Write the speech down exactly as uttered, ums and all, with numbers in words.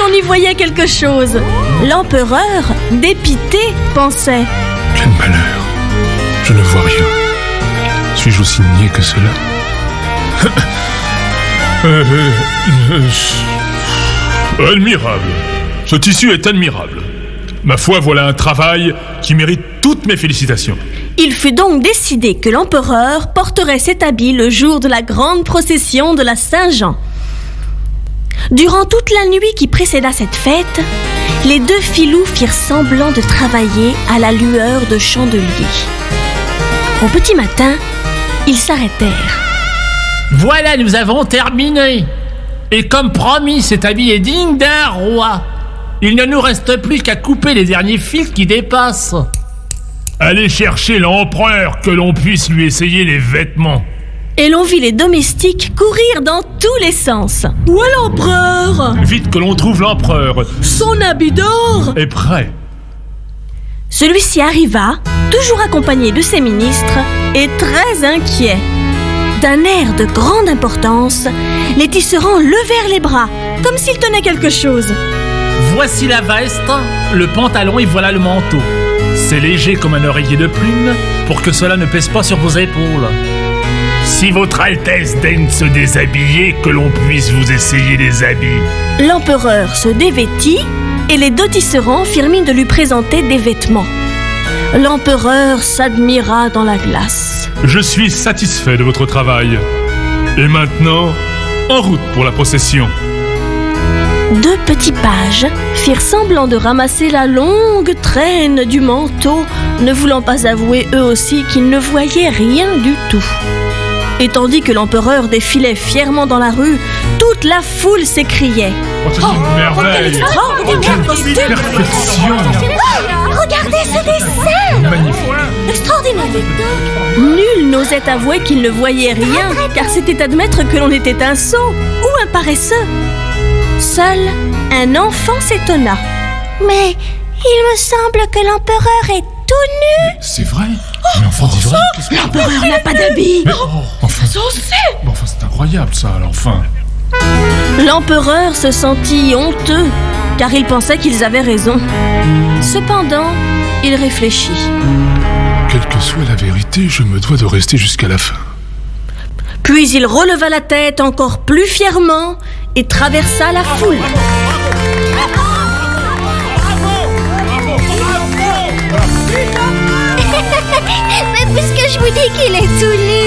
l'on y voyait quelque chose. L'empereur, dépité, pensait: quel malheur, je ne vois rien. Suis-je aussi niais que cela? euh, euh, euh, Admirable. Ce tissu est admirable. Ma foi, voilà un travail qui mérite toutes mes félicitations. Il fut donc décidé que l'empereur porterait cet habit le jour de la grande procession de la Saint-Jean. Durant toute la nuit qui précéda cette fête, les deux filous firent semblant de travailler à la lueur de chandeliers. Au petit matin, ils s'arrêtèrent. Voilà, nous avons terminé. Et comme promis, cet habit est digne d'un roi. Il ne nous reste plus qu'à couper les derniers fils qui dépassent. Allez chercher l'empereur, que l'on puisse lui essayer les vêtements. Et l'on vit les domestiques courir dans tous les sens. Où est l'empereur? Vite que l'on trouve l'empereur. Son habit d'or Est prêt. Celui-ci arriva, toujours accompagné de ses ministres, et très inquiet. D'un air de grande importance, les tisserands levèrent les bras, comme s'ils tenaient quelque chose. Voici la veste, le pantalon et voilà le manteau. C'est léger comme un oreiller de plume, pour que cela ne pèse pas sur vos épaules. Si votre Altesse daigne se déshabiller, que l'on puisse vous essayer les habits. L'empereur se dévêtit, et les deux tisserands firent mine de lui présenter des vêtements. L'empereur s'admira dans la glace. Je suis satisfait de votre travail. Et maintenant, en route pour la procession. Deux petits pages firent semblant de ramasser la longue traîne du manteau, ne voulant pas avouer eux aussi qu'ils ne voyaient rien du tout. Et tandis que l'empereur défilait fièrement dans la rue, toute la foule s'écriait: oh, c'est une merveille! Quelle perfection! Regardez ce dessin! Magnifique! Extraordinaire! Nul n'osait avouer qu'il ne voyait rien, car c'était admettre que l'on était un sot ou un paresseux. Seul un enfant s'étonna. Mais il me semble que l'empereur est tout nu. C'est vrai? Mais enfin, c'est vrai? L'empereur n'a pas d'habit. Oh, enfin, bon, enfin, c'est incroyable ça, alors enfin. L'empereur se sentit honteux, car il pensait qu'ils avaient raison. Cependant, il réfléchit. Quelle que soit la vérité, je me dois de rester jusqu'à la fin. Puis il releva la tête encore plus fièrement et traversa la foule. Mais puisque je vous dis qu'il est tout nu,